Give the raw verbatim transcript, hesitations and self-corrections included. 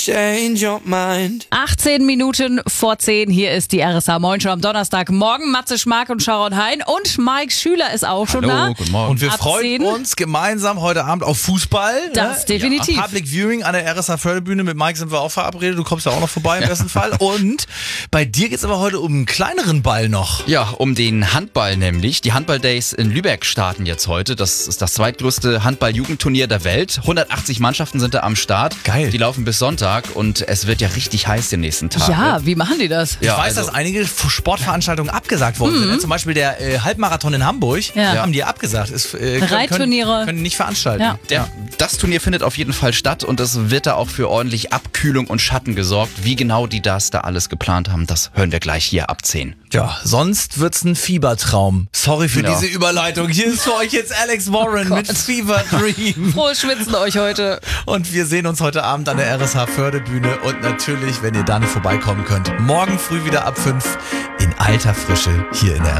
Change your mind. achtzehn Minuten vor zehn, hier ist die R S H Moin Show am Donnerstagmorgen. Matze Schmark und Sharon Hein und Mike Schüler ist auch schon Hallo, da. guten Morgen. Und wir Ab freuen zehn. uns gemeinsam heute Abend auf Fußball. Das ne? definitiv. Ja. Public Viewing an der R S H Förderbühne. Mit Mike sind wir auch verabredet. Du kommst ja auch noch vorbei im besten Fall. Und bei dir geht's aber heute um einen kleineren Ball noch. Ja, um den Handball nämlich. Die Handball-Days in Lübeck starten jetzt heute. Das ist das zweitgrößte Handball-Jugendturnier der Welt. hundertachtzig Mannschaften sind da am Start. Geil. Die laufen bis Sonntag und es wird ja richtig heiß den nächsten Tag. Ja, wie machen die das? Ich Ja, weiß, also- dass einige Sportveranstaltungen abgesagt worden sind. Ne? Zum Beispiel der äh, Halbmarathon in Hamburg Ja. haben die abgesagt. Ist, äh, können, Reitturniere. Können, können nicht veranstalten. Ja. Der, das Turnier findet auf jeden Fall statt und es wird da auch für ordentlich Abkühlung und Schatten gesorgt. Wie genau die das da alles geplant haben, das hören wir gleich hier ab zehn. Ja, sonst wird's ein Fiebertraum. Sorry für Ja. diese Überleitung. Hier ist für euch jetzt Alex Warren mit Fever Dream. Frohes Schwitzen euch heute. Und wir sehen uns heute Abend an der R S H Förderbühne. Und natürlich, wenn ihr da nicht vorbeikommen könnt, morgen früh wieder ab fünf in alter Frische hier in der R S H.